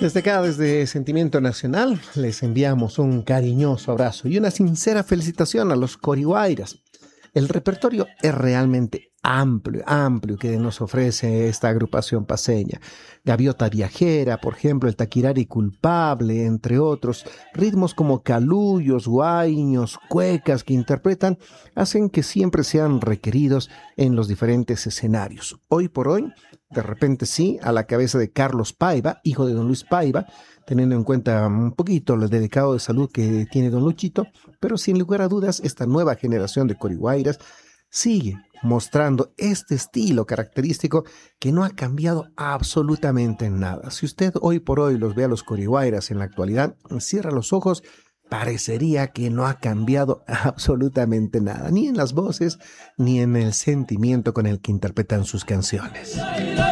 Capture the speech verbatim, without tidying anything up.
Desde acá, desde Sentimiento Nacional, les enviamos un cariñoso abrazo y una sincera felicitación a los Corihuayras. El repertorio es realmente amplio, amplio que nos ofrece esta agrupación paceña. Gaviota Viajera, por ejemplo, el Taquirari Culpable, entre otros. Ritmos como calullos, guaiños, cuecas que interpretan hacen que siempre sean requeridos en los diferentes escenarios. Hoy por hoy, de repente sí, a la cabeza de Carlos Paiva, hijo de don Luis Paiva, teniendo en cuenta un poquito el delicado de salud que tiene don Luchito, pero sin lugar a dudas esta nueva generación de Corihuayras sigue mostrando este estilo característico que no ha cambiado absolutamente en nada. Si usted hoy por hoy los ve a los Corihuayras en la actualidad, cierra los ojos, parecería que no ha cambiado absolutamente nada, ni en las voces, ni en el sentimiento con el que interpretan sus canciones.